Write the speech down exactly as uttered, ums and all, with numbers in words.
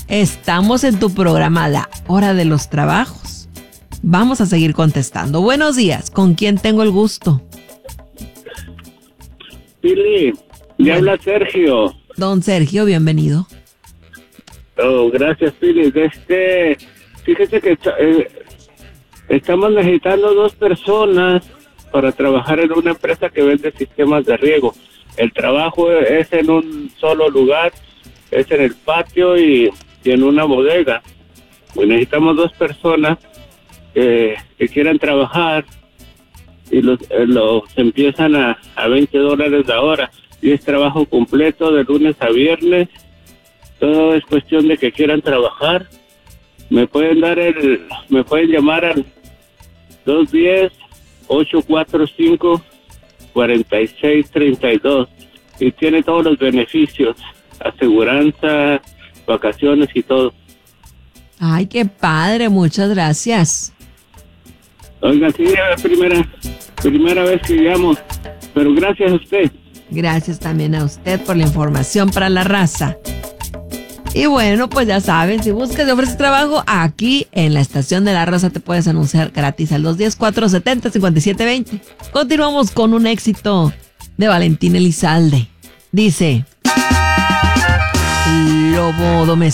Estamos en tu programa La Hora de los Trabajos. Vamos a seguir contestando. Buenos días, ¿con quién tengo el gusto? Pili, le habla Sergio. Don Sergio, bienvenido. Oh, gracias, Pili. Este, fíjese que eh, estamos necesitando dos personas para trabajar en una empresa que vende sistemas de riego. El trabajo es en un solo lugar, es en el patio y, y en una bodega. Pues necesitamos dos personas eh, que quieran trabajar y los, eh, los empiezan a, a veinte dólares la hora. Y es trabajo completo de lunes a viernes. Todo es cuestión de que quieran trabajar. Me pueden dar el, me pueden llamar al dos uno cero, ocho cuatro cinco, cuatro seis tres dos y tiene todos los beneficios, aseguranza, vacaciones y todo. Ay, qué padre, muchas gracias. Oiga, sí, es la primera, primera vez que llamo, pero gracias a usted. Gracias también a usted por la información para la raza. Y bueno, pues ya saben, si buscas y ofreces trabajo, aquí en la estación de la raza te puedes anunciar gratis al dos uno cero, cuatro siete cero, cinco siete dos cero. Continuamos con un éxito de Valentín Elizalde. Dice: Lobo doméstico.